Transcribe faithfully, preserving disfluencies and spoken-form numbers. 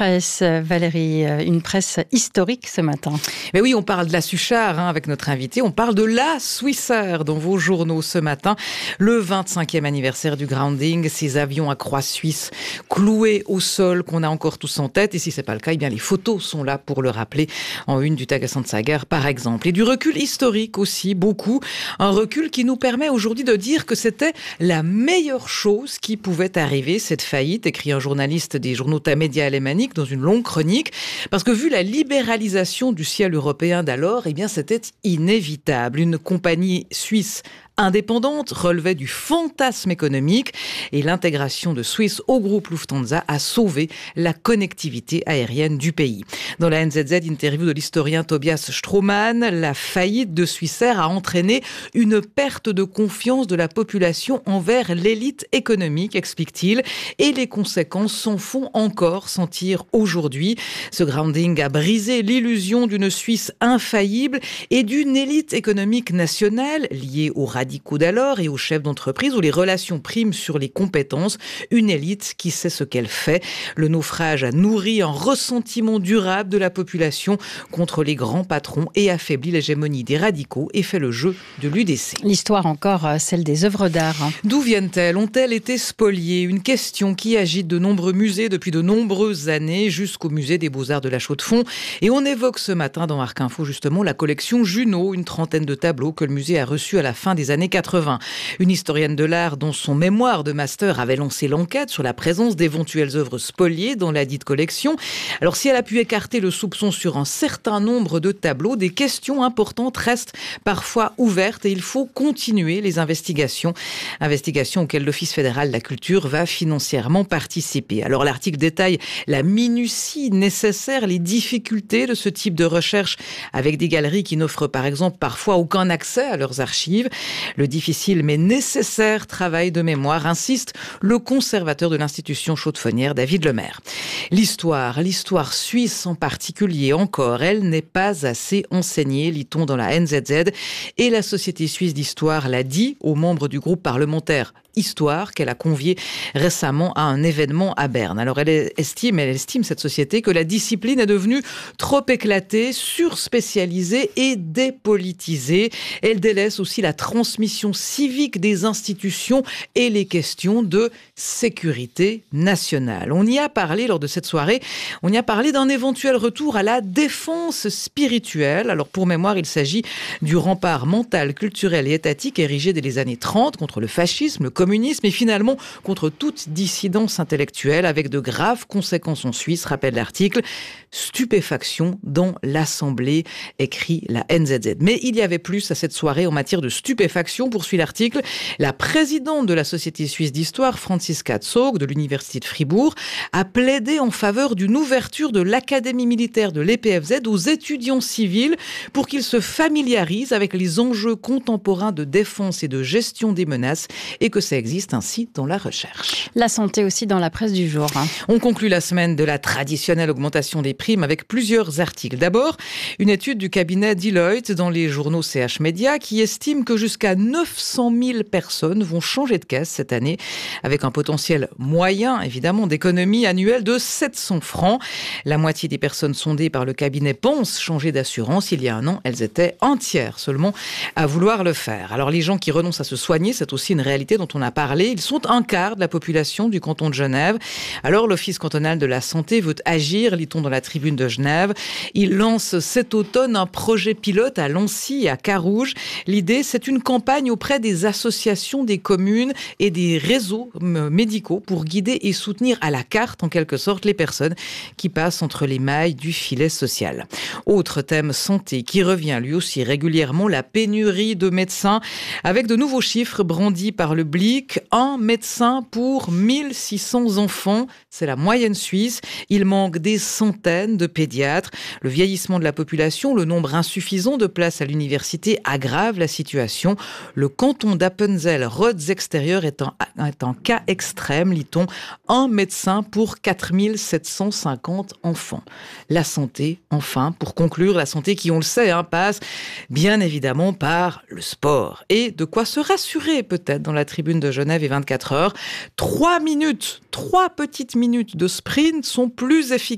presse, Valérie, une presse historique ce matin. Mais oui, on parle de la Suchard hein, avec notre invité. On parle de la Swissair dans vos journaux ce matin. Le vingt-cinquième anniversaire du grounding, ces avions à croix suisse cloués au sol qu'on a encore tous en tête. Et si c'est pas le cas, eh bien les photos sont là pour le rappeler en une du Tagesanzeiger par exemple. Et du recul historique aussi, beaucoup. Un recul qui nous permet aujourd'hui de dire que c'était la meilleure chose qui pouvait arriver, cette faillite, écrit un journaliste des journaux Tamedia alémaniques dans une longue chronique. Parce que vu la libéralisation du ciel européen d'alors, eh bien c'était inévitable. Une compagnie suisse indépendante relevait du fantasme économique et l'intégration de Swiss au groupe Lufthansa a sauvé la connectivité aérienne du pays. Dans la N Z Z, interview de l'historien Tobias Stroman, la faillite de Swissair a entraîné une perte de confiance de la population envers l'élite économique, explique-t-il, et les conséquences s'en font encore sentir aujourd'hui. Ce grounding a brisé l'illusion d'une Suisse infaillible et d'une élite économique nationale liée au radicaux d'alors et aux chefs d'entreprise où les relations priment sur les compétences. Une élite qui sait ce qu'elle fait. Le naufrage a nourri un ressentiment durable de la population contre les grands patrons et affaibli l'hégémonie des radicaux et fait le jeu de l'U D C. L'histoire encore, celle des œuvres d'art. D'où viennent-elles ? Ont-elles été spoliées ? Une question qui agite de nombreux musées depuis de nombreuses années jusqu'au musée des Beaux-Arts de la Chaux-de-Fonds. Et on évoque ce matin dans Arc Info justement la collection Junot, une trentaine de tableaux que le musée a reçus à la fin des années quatre-vingts. Une historienne de l'art dont son mémoire de master avait lancé l'enquête sur la présence d'éventuelles œuvres spoliées dans la dite collection. Alors si elle a pu écarter le soupçon sur un certain nombre de tableaux, des questions importantes restent parfois ouvertes et il faut continuer les investigations. Investigations auxquelles l'Office fédéral de la culture va financièrement participer. Alors l'article détaille la minutie nécessaire, les difficultés de ce type de recherche avec des galeries qui n'offrent par exemple parfois aucun accès à leurs archives. Le difficile mais nécessaire travail de mémoire, insiste le conservateur de l'institution chaudefonnière, David Lemaire. L'histoire, l'histoire suisse en particulier encore, elle n'est pas assez enseignée, lit-on dans la N Z Z, et la Société suisse d'histoire l'a dit aux membres du groupe parlementaire Histoire qu'elle a convié récemment à un événement à Berne. Alors elle estime, elle estime cette société que la discipline est devenue trop éclatée, surspécialisée et dépolitisée. Elle délaisse aussi la transmission civique des institutions et les questions de sécurité nationale. On y a parlé lors de cette soirée, on y a parlé d'un éventuel retour à la défense spirituelle. Alors pour mémoire, il s'agit du rempart mental, culturel et étatique érigé dès les années trente contre le fascisme, le communisme et finalement contre toute dissidence intellectuelle avec de graves conséquences en Suisse, rappelle l'article. Stupéfaction dans l'Assemblée, écrit la N Z Z. Mais il y avait plus à cette soirée en matière de stupéfaction, poursuit l'article. La présidente de la Société suisse d'histoire, Franziska Zog, de l'Université de Fribourg, a plaidé en faveur d'une ouverture de l'Académie militaire de l'E P F Z aux étudiants civils pour qu'ils se familiarisent avec les enjeux contemporains de défense et de gestion des menaces et que ça existe ainsi dans la recherche. La santé aussi dans la presse du jour. Hein. On conclut la semaine de la traditionnelle augmentation des primes avec plusieurs articles. D'abord, une étude du cabinet Deloitte dans les journaux C H Media qui estime que jusqu'à neuf cent mille personnes vont changer de caisse cette année avec un potentiel moyen, évidemment, d'économie annuelle de sept cents francs. La moitié des personnes sondées par le cabinet pensent changer d'assurance. Il y a un an, elles étaient un tiers seulement à vouloir le faire. Alors les gens qui renoncent à se soigner, c'est aussi une réalité dont on a parlé. Ils sont un quart de la population du canton de Genève. Alors l'Office cantonal de la santé veut agir, lit-on dans la Tribune de Genève. Il lance cet automne un projet pilote à Lancy et à Carouge. L'idée, c'est une campagne auprès des associations, des communes et des réseaux médicaux pour guider et soutenir à la carte, en quelque sorte, les personnes qui passent entre les mailles du filet social. Autre thème santé qui revient lui aussi régulièrement, la pénurie de médecins avec de nouveaux chiffres brandis par le Blick. Un médecin pour mille six cents enfants, c'est la moyenne suisse. Il manque des centaines de pédiatres. Le vieillissement de la population, le nombre insuffisant de places à l'université aggrave la situation. Le canton d'Appenzell, Rhodes extérieur est un, est un cas extrême, lit-on. Un médecin pour quatre mille sept cent cinquante enfants. La santé, enfin, pour conclure, la santé qui, on le sait, hein, passe bien évidemment par le sport. Et de quoi se rassurer peut-être dans la Tribune de Genève et vingt-quatre heures. Trois minutes, trois petites minutes de sprint sont plus efficaces